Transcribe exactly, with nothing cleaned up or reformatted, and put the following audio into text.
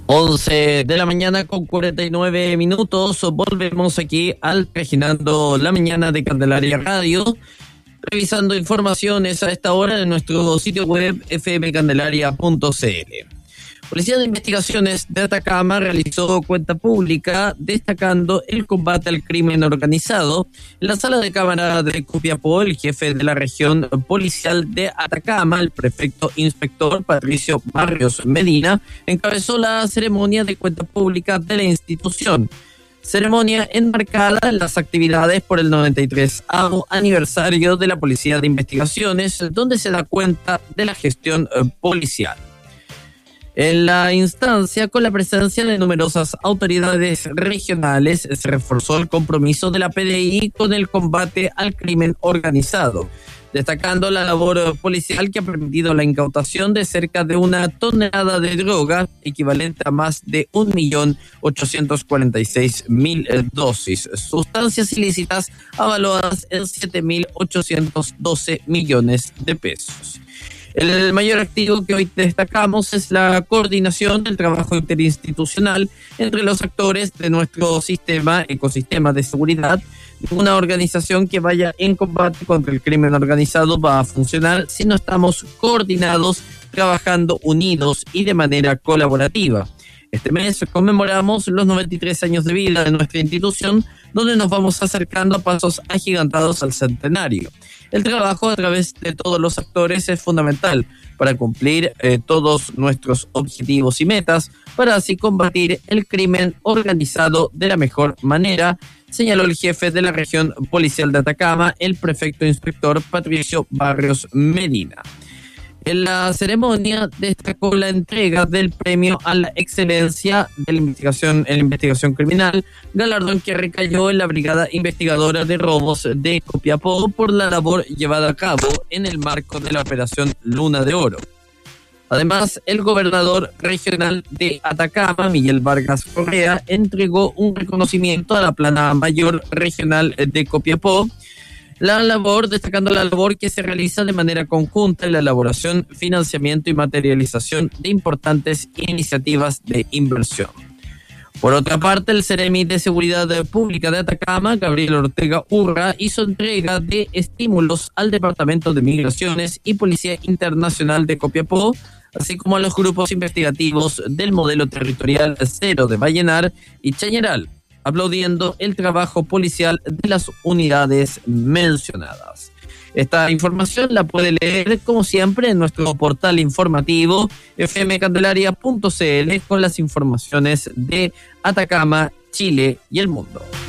once de la mañana con cuarenta y nueve minutos. Volvemos aquí al Reginando la Mañana de Candelaria Radio, revisando informaciones a esta hora en nuestro sitio web f m candelaria punto c l. Policía de Investigaciones de Atacama realizó cuenta pública destacando el combate al crimen organizado. En la sala de cámara de Copiapó, el jefe de la región policial de Atacama, el prefecto inspector Patricio Barrios Medina, encabezó la ceremonia de cuenta pública de la institución. Ceremonia enmarcada en las actividades por el noventa y tres aniversario de la Policía de Investigaciones, donde se da cuenta de la gestión policial. En la instancia, con la presencia de numerosas autoridades regionales, se reforzó el compromiso de la P D I con el combate al crimen organizado, destacando la labor policial que ha permitido la incautación de cerca de una tonelada de droga, equivalente a más de un millón ochocientos cuarenta y seis mil dosis, sustancias ilícitas avaluadas en siete mil ochocientos doce millones de pesos. El mayor activo que hoy destacamos es la coordinación del trabajo interinstitucional entre los actores de nuestro sistema, ecosistema de seguridad. Una organización que vaya en combate contra el crimen organizado va a funcionar si no estamos coordinados, trabajando unidos y de manera colaborativa. Este mes conmemoramos los noventa y tres años de vida de nuestra institución, donde nos vamos acercando a pasos agigantados al centenario. El trabajo a través de todos los actores es fundamental para cumplir eh, todos nuestros objetivos y metas, para así combatir el crimen organizado de la mejor manera, señaló el jefe de la región policial de Atacama, el prefecto inspector Patricio Barrios Medina. En la ceremonia destacó la entrega del premio a la excelencia de la investigación en la investigación criminal, galardón que recayó en la Brigada Investigadora de Robos de Copiapó por la labor llevada a cabo en el marco de la Operación Luna de Oro. Además, el gobernador regional de Atacama, Miguel Vargas Correa, entregó un reconocimiento a la Plana Mayor Regional de Copiapó, la labor, destacando la labor que se realiza de manera conjunta en la elaboración, financiamiento y materialización de importantes iniciativas de inversión. Por otra parte, el Ceremi de Seguridad Pública de Atacama, Gabriel Ortega Urra, hizo entrega de estímulos al Departamento de Migraciones y Policía Internacional de Copiapó, así como a los grupos investigativos del modelo territorial cero de Vallenar y Chañaral, aplaudiendo el trabajo policial de las unidades mencionadas. Esta información la puede leer, como siempre, en nuestro portal informativo f m candelaria punto c l con las informaciones de Atacama, Chile y el mundo.